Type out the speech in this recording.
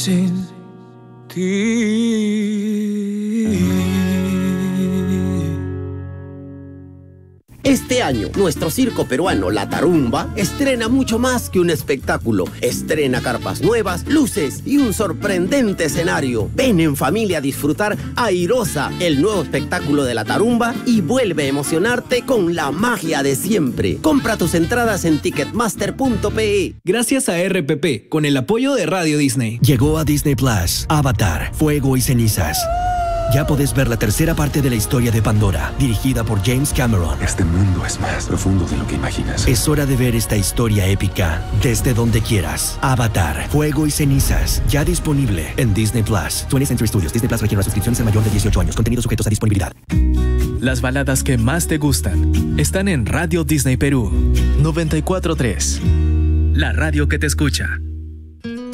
Sin ti. Este año, nuestro circo peruano La Tarumba estrena mucho más que un espectáculo. Estrena carpas nuevas, luces y un sorprendente escenario. Ven en familia a disfrutar Airosa, el nuevo espectáculo de La Tarumba, y vuelve a emocionarte con la magia de siempre. Compra tus entradas en ticketmaster.pe. Gracias a RPP, con el apoyo de Radio Disney. Llegó a Disney Plus, Avatar, Fuego y Cenizas. Ya podés ver la tercera parte de la historia de Pandora, dirigida por James Cameron. Este mundo es más profundo de lo que imaginas. Es hora de ver esta historia épica desde donde quieras. Avatar, Fuego y Cenizas, ya disponible en Disney Plus. 20th Century Studios. Disney Plus requiere una suscripción al mayor de 18 años. Contenidos sujetos a disponibilidad. Las baladas que más te gustan están en Radio Disney Perú 94.3. La radio que te escucha.